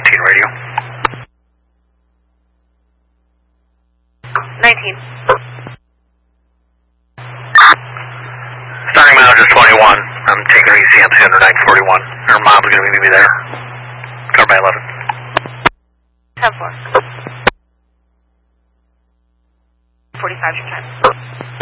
radio. 19. Starting mileage is 21. I'm taking her easy on 20941. Her mom's going to meet me there. Covered by 11. 10-4. 45 your time.